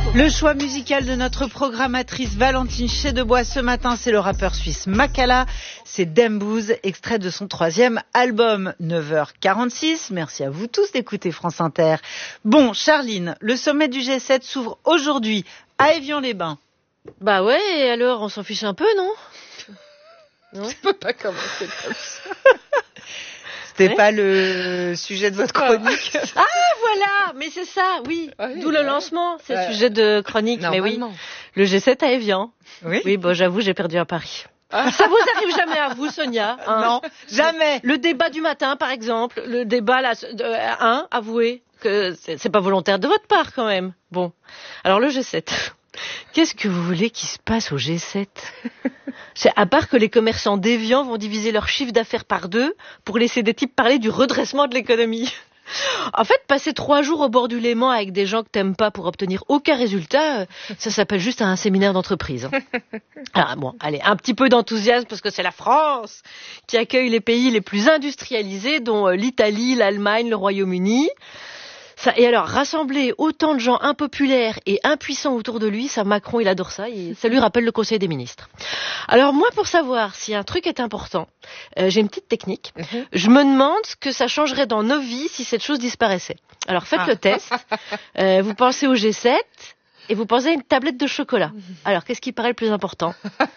Le choix musical de notre programmatrice Valentine Chedebois ce matin, c'est le rappeur suisse Makala. C'est Dembooz, extrait de son 3e album, 9h46. Merci à vous tous d'écouter France Inter. Bon, Charline, le sommet du G7 s'ouvre aujourd'hui à Évian-les-Bains. Bah ouais, et alors on s'en fiche un peu, non? Non, je peux pas commencer comme ça. C'était pas le sujet de votre chronique. Ah voilà, mais c'est ça, oui. D'où le lancement, c'est le sujet de chronique. Mais oui, le G7 à Évian. Oui, bon, j'avoue, j'ai perdu un pari. Ça vous arrive jamais à vous, Sonia? Non, jamais. Le débat du matin, par exemple, le débat là, avouez que c'est pas volontaire de votre part quand même. Bon, alors le G7. Qu'est-ce que vous voulez qu'il se passe au G7? C'est à part que les commerçants d'Évian vont diviser leur chiffre d'affaires par 2 pour laisser des types parler du redressement de l'économie. En fait, passer 3 jours au bord du Léman avec des gens que t'aimes pas pour obtenir aucun résultat, ça s'appelle juste un séminaire d'entreprise. Ah bon, allez, un petit peu d'enthousiasme parce que c'est la France qui accueille les pays les plus industrialisés, dont l'Italie, l'Allemagne, le Royaume-Uni. Et alors, rassembler autant de gens impopulaires et impuissants autour de lui, ça, Macron, il adore ça, et ça lui rappelle le Conseil des ministres. Alors moi, pour savoir si un truc est important, j'ai une petite technique. Je me demande ce que ça changerait dans nos vies si cette chose disparaissait. Alors faites le test. Vous pensez au G7 et vous pensez à une tablette de chocolat. Alors, qu'est-ce qui paraît le plus important?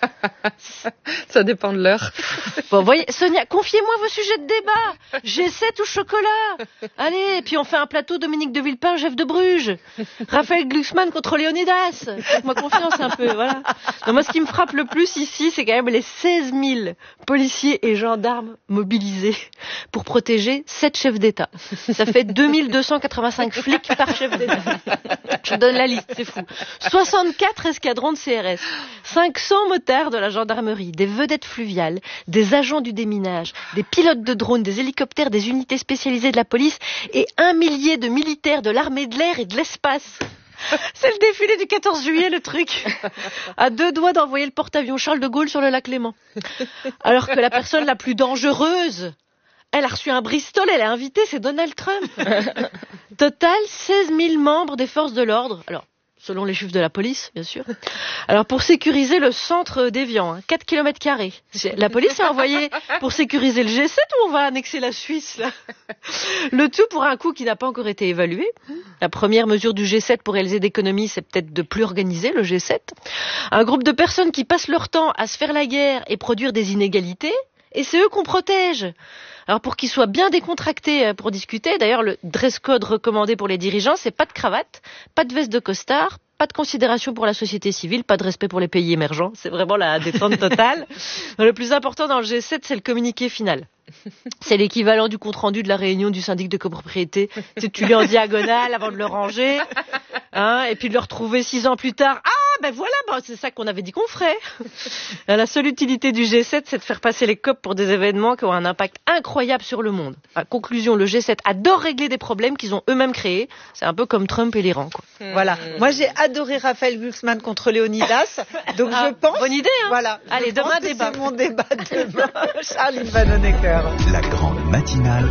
Ça dépend de l'heure. Bon, voyez, Sonia, confiez-moi vos sujets de débat. G7 ou chocolat? Allez, et puis on fait un plateau Dominique de Villepin, Jeff de Bruges. Raphaël Glucksmann contre Léonidas. Faites-moi confiance un peu, voilà. Donc moi, ce qui me frappe le plus ici, c'est quand même les 16 000 policiers et gendarmes mobilisés pour protéger 7 chefs d'État. Ça fait 2285 flics par chef d'État. Je donne la liste, c'est fou. 64 escadrons de CRS, 500 motards de la gendarmerie, des vedettes fluviales, des agents du déminage, des pilotes de drones, des hélicoptères, des unités spécialisées de la police et 1 millier de militaires de l'armée de l'air et de l'espace. C'est le défilé du 14 juillet, le truc. À 2 doigts d'envoyer le porte-avions Charles de Gaulle sur le lac Léman. Alors que la personne la plus dangereuse, elle a reçu un Bristol, elle est invitée, c'est Donald Trump. Total, 16 000 membres des forces de l'ordre. Alors, selon les chiffres de la police, bien sûr. Alors, pour sécuriser le centre d'Évian, 4 km². La police est envoyée pour sécuriser le G7 ou on va annexer la Suisse, là? Le tout pour un coût qui n'a pas encore été évalué. La première mesure du G7 pour réaliser d'économies, c'est peut-être de plus organiser le G7. Un groupe de personnes qui passent leur temps à se faire la guerre et produire des inégalités. Et c'est eux qu'on protège. Alors pour qu'ils soient bien décontractés pour discuter, d'ailleurs le dress code recommandé pour les dirigeants, c'est pas de cravate, pas de veste de costard, pas de considération pour la société civile, pas de respect pour les pays émergents. C'est vraiment la détente totale. Le plus important dans le G7, c'est le communiqué final. C'est l'équivalent du compte-rendu de la réunion du syndic de copropriété. Tu lis en diagonale avant de le ranger, et puis de le retrouver 6 ans plus tard. Ah, ben voilà, c'est ça qu'on avait dit qu'on ferait. La seule utilité du G7, c'est de faire passer les COP pour des événements qui ont un impact incroyable sur le monde. À conclusion, le G7 adore régler des problèmes qu'ils ont eux-mêmes créés. C'est un peu comme Trump et l'Iran, quoi. Voilà. Moi, j'ai adoré Raphaël Glucksmann contre Léonidas. Donc, je pense. Bonne idée, hein. Voilà. Allez, demain, débat. C'est mon débat demain. Charline Vanhoenacker. La grande matinale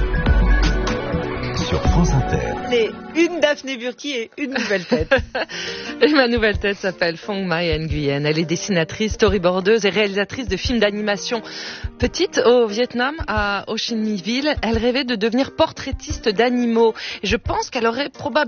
sur France Inter. C'est une Daphné Burki et une nouvelle tête. Et ma nouvelle tête s'appelle Phong Mai Nguyen. Elle est dessinatrice, storyboardeuse et réalisatrice de films d'animation. Petite, au Vietnam, à Ho Chi Minh Ville, elle rêvait de devenir portraitiste d'animaux. Et je pense qu'elle aurait probablement